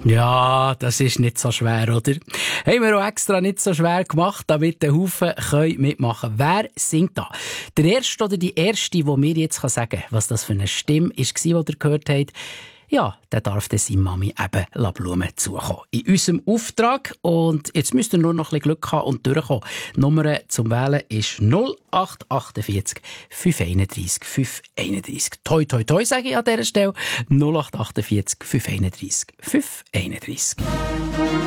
Ja, das ist nicht so schwer, oder? Haben wir auch extra nicht so schwer gemacht, damit der Haufen mitmachen können. Wer singt da? Der Erste oder die Erste, die mir jetzt sagen kann, was das für eine Stimme war, die ihr gehört habt, ja, der darf dann seine Mami eben Blumen zukommen. In unserem Auftrag. Und jetzt müsst ihr nur noch ein bisschen Glück haben und durchkommen. Die Nummer zum Wählen ist 0848 531 531. Toi, toi, toi, sage ich an dieser Stelle. 0848 531 531.